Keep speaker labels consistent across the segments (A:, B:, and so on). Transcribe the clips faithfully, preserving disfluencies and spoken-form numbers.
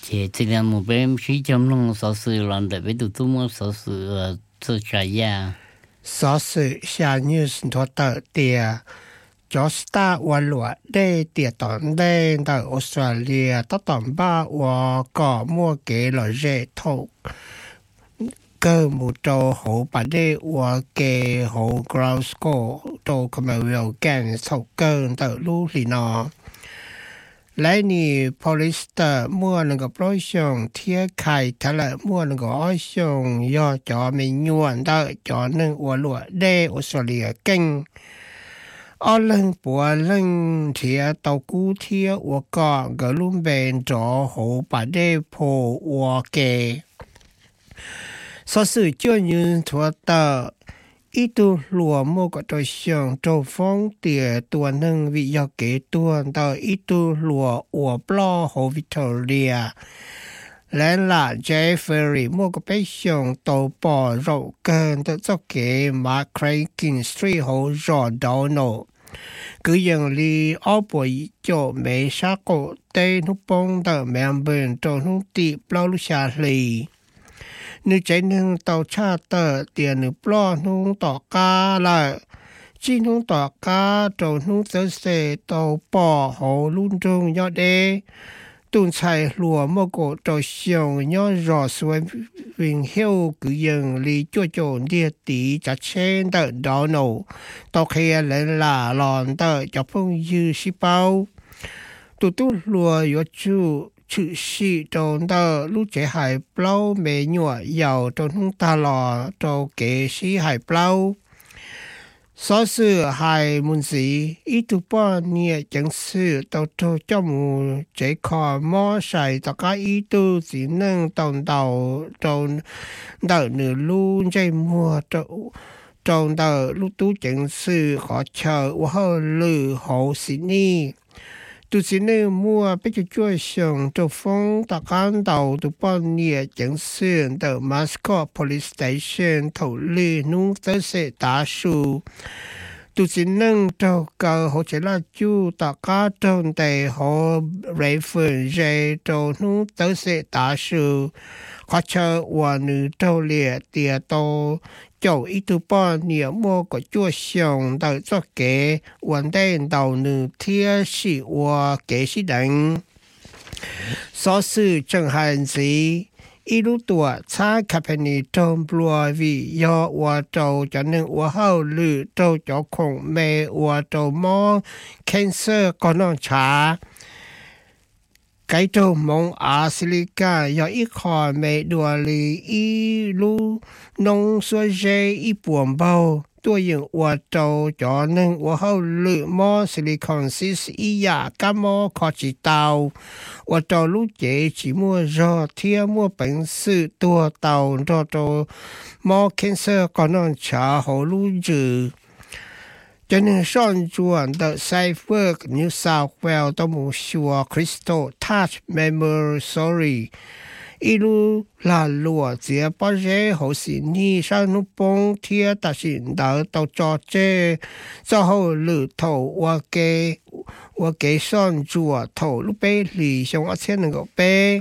A: 且这两目标是讲弄少是让的，为都多么少是呃做啥呀？
B: 少是下 news 托的的。cho Star ว่าหลวดได้เตียตอนได้แต่ออสเตรเลียตั้งตอนบ้าว่าก่อมัวเกลอเจทกเกิดมูโตหูปัดได้ว่าเกหูกราวสโกโตคอมเมลแกนสกเกินแต่ลูกลีนอและนี่พอลิสเตอร์มั่วหนึ่งกับร้อยชงเทียไข่ทะเลมั่วหนึ่งกับร้อยชงย่อจอไม่ยวนแต่จอหนึ่งว่าหลวดได้ออสเตรเลียเก่งở lần bùa lần thiệt tàu cú thiệt của con cái luôn bên chỗ hậu bà đê phô của kề sau sự cho những thua tờ ít tu lùa mua cái trò xiong trò phong tiệt tuần nâng vị do kế tuần tờ ít tu lùa của blo hậu Victoria lên là Jeffrey mua cái bé xiong tàu bò rậu cơn tờ cho kế mà Craig Street hậu rõ đầu nổ cứ dần li ở buổi chỗ mấy sát cổ tây nút bông tờ mèm bền trò nút tị bao lúc xa lì nếu chạy nâng tàu cha tờ tiền nút bao nút tỏ ca lại chỉ nút tỏ ca trò nút tớ xe tàu bỏ hồ luôn trung nhỏ đê tuần chạy lùa mô cổ trò xiong nhỏ rõ xuân vinh hiệu cứ dần li chua chồn địa tí chá chên tờ đó nổ tàu khía lên là lòn tờ cho phong dư xí bao tụ tụ lùa yếu chú chữ xí tròn tờ lúc chế hải bao mê nhụa giàu tròn hông ta lò trò kế xí hải bao số sự hai môn sĩ ít tu bao nhiêu chẳng sự tàu trâu cho mù chế kho mò xài tất cả ít tu chỉ nâng tàu tàu tàu tàu nửa luôn chơi mua tàu tàu tàu lúc tu chẳng sự khó chờ và hơn lử hậu sĩ ni tu sĩ ni mua bây giờ chơi xong tàu phong tất cả tàu tu bao nhiêu chẳng sự tàu Mascot Police Station thầu lư nung tới sẽ đá su tu sĩ nâng tàu cầu họ chỉ là chú tất cả trong tay họ rễ phun dây tàu nung tới sẽ đá su khó chờ và nữ tàu liệt tiệt tàu chỗ ít tu bao nhiêu mua có chúa xong tàu cho kế vấn đề tàu nữ thiết sĩ và kế sĩ đánh số sự chẳng hạn gì ít lúc tuổi xa company trong bùa vì do và trâu cho nên và hậu lự trâu cho khổng mê và trâu mò cancer còn non trả cái trâu mong Africa do ít khỏi mê đùa lì ít lúc nông xuôi dây ít buồn bao tôi dùng và trâu cho nên và hậu lự mò silicon sis ít giả cá mò khó chỉ tàu và trâu lúc chế chỉ mua rò thiên mua bệnh sự tua tàu cho trâu mò cancer còn non trả hậu lúc dư cho nên son chuan the safe work New South Wales tao muốn xua Crystal Touch Memorial ilu là lùa chia bao giờ hậu sinh ni sang nút bông thia ta xin đỡ tao cho chế cho hậu lử thầu và cái và cái son chùa thầu lúc bé lì xong ở trên ngõ bé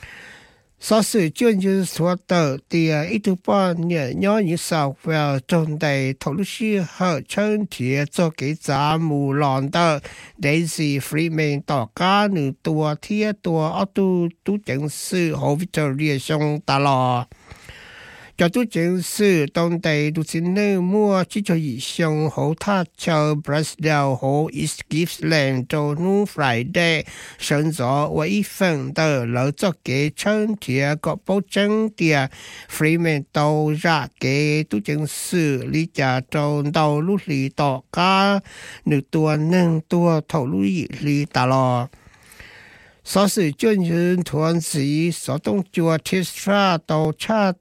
B: số sự chuyên như số tờ thì ít thứ bao nhiêu nhỏ như sao vào trong đây thầu lúc xưa họ chân thiệt cho cái giá mù lòn tờ Daisy Freeman tỏ cá nữ tua thiệt tua ở tu tu chẳng sự hậu Victoria xong ta lò cho tu chẳng sự trong đây tu xin nơi mua chỉ cho ý xong hậu thắt cho Brazil hậu East Gippsland cho nu Friday sân gió và ít phần tờ lỡ cho cái chân thiệt có bảo chứng tiệt Freeman tàu ra cái tu chẳng sự lý trả trong tàu lúc lý tỏ cá nữ tua nâng tua thầu lúc lý ta lò số sự chuyên nhân thuần sĩ số đông chùa Tesla tàu chát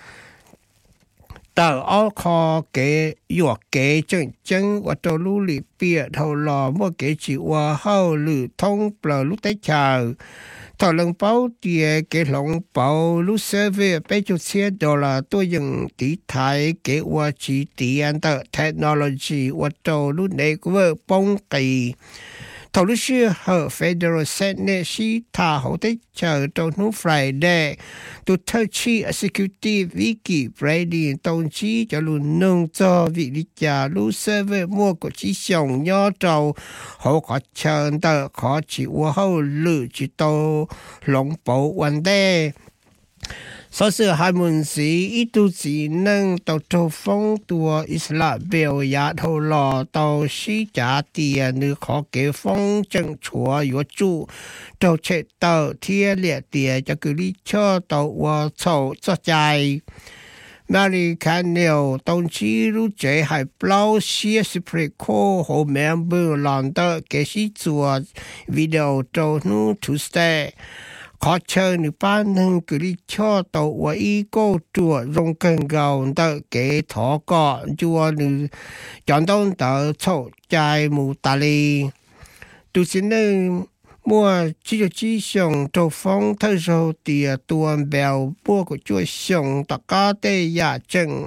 B: tờ ở kho kế yuộc kế chân chân và tàu lũ lì bia thầu lò mua kế chỉ qua hậu lử thông bờ lúc tới chờ thầu lần báo địa kế lòng báo lúc sơ về bảy chục千đô la tôi dùng tỷ thái kế qua chỉ tiền tờ technology và tàu lúc này của bông kỳ 頭律師和 Federal Senate 是他好的就到 no Friday 到 Turkey Executive Vicky Brady 當時就論弄咗為你家路 server 莫個只想要就好可唱得可持我後路至到龍寶運的所以係門市一度只能到做風度伊斯蘭表演後來到西家店你可給風正錯有住到切到鐵列店就叫你車到我湊作ใจ那裡看了當時路這係包些 Supreme Court 和 member 讓到給是做 video 到 no Tuesday khó chơi nữ ban hưng cứ đi cho tàu và ý cô chùa rong cân gạo tờ kế thọ cọ chùa nữ chọn đông tờ chậu chai mù tà lì tù xin nữ mua chỉ cho chỉ xong trâu phong thơ sâu tìa tuần bèo bùa của chùa xong tà cá tê dạ chân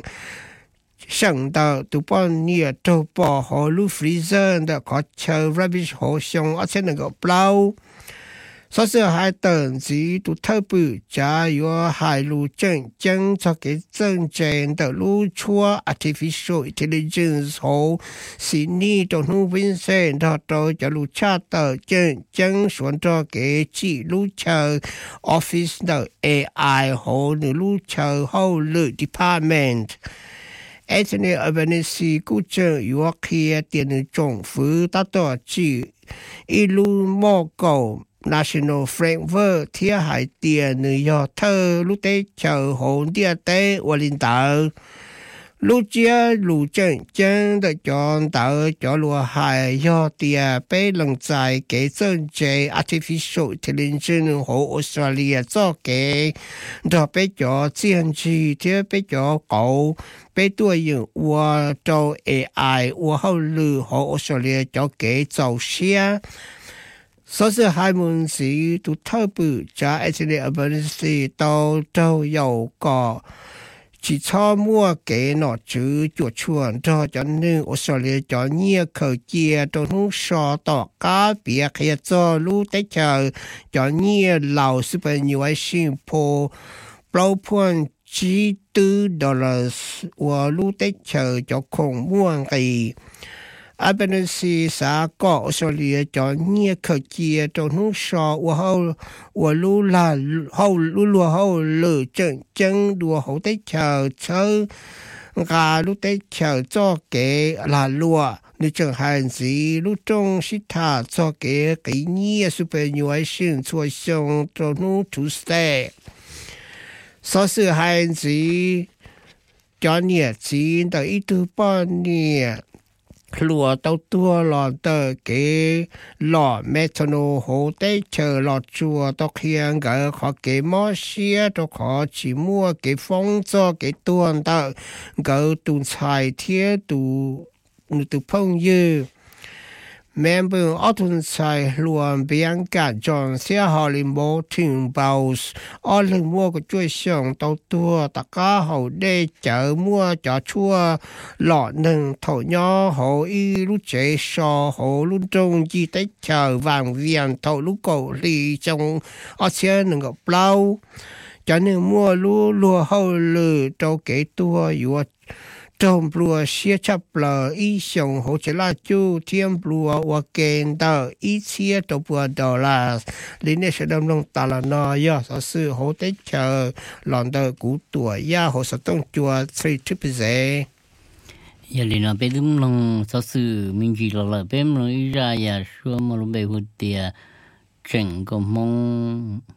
B: sẵn tờ tù bọn nhẹ trâu bò hồ lưu freezer tờ khó chơi rubbish hồ xong ở trên ngọc blau所以係當時都特別加入係路正正作嘅真正的路出 artificial intelligence 好是你都能分析到到就路差的正正選咗嘅記錄出 office 的 A I 好你路出好了 department Anthony Albanese 估計要開電嘅政府達到至一路冇夠National Framework 貼係電你要睇路地球紅啲地我領導路接路正正的講到咗路係要啲被人在嘅真正 artificial intelligence 好 Australia 做嘅就俾咗政治貼俾咗狗俾多人我做 A I 我後路好 Australia 做嘅做些所以係門市都特別在 Anthony Albanese 都都有個只錯摸嘅攞住做傳咗咗呢我所嚟咗呢個嘢都能說到家別嘅做路的就咗呢老師朋友係先破包盤幾多 dollars 我路的就咗空摸嘅Albanese 啥個所以就呢個嘢都能說我好我路啦好路路好路正正路好的橋車架路的橋做嘅啦路你正係是路中是他做嘅給你是朋友係先做上都能出世所以係是咗年前到一度半年lúa tàu tua lò tờ kế lò methanol hồ tế chờ lò chùa tàu khiang gỡ khó kế mò xía tàu khó chỉ mua kế phong cho kế tuần tờ gỡ tùn xài thiết tù tù phong dư member อทุนใช้รวมเบียงการจอนเสียหอลิมโบถึงเบาส์ออลึงมัวก็ช่วยส่งตัวตัวตะก้าเขาได้เจอมัวจะชั่วหลอดหนึ่งถอยย่อเขาอีรู้เจชอเขารุ่นจงจีได้เจอวางเวียนถอยลูกเกาหลีจงเอาเสียหนึ่งกับเปล่าจะหนึ่งมัวรู้รัวเขาเลยตัวเกตัวอยู่trong bùa xia chắp lờ ý xong hỗ trợ là chú thiên bùa và kênh tờ ý xia trong bùa đỏ là lý nè sẽ đâm lòng ta là nó ya sở sự hỗ tế chờ lòn tờ cú tuổi ya hỗ sở tông chùa three triple zê
A: ya lý nó bé đâm lòng sở sự mình chỉ là là bé mà ý ra ya xua mà nó bé hụt tiệt chỉnh có mong